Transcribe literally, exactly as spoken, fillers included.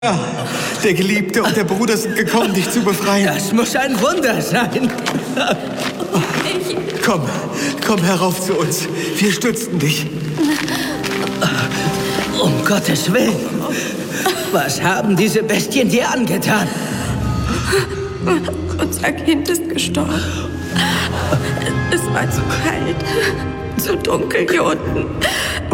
Ja, der Geliebte und der Bruder sind gekommen, dich zu befreien. Das muss ein Wunder sein. Komm, komm herauf zu uns. Wir stützen dich. Um Gottes Willen. Was haben diese Bestien dir angetan? Unser Kind ist gestorben. Es war zu kalt, zu dunkel hier unten.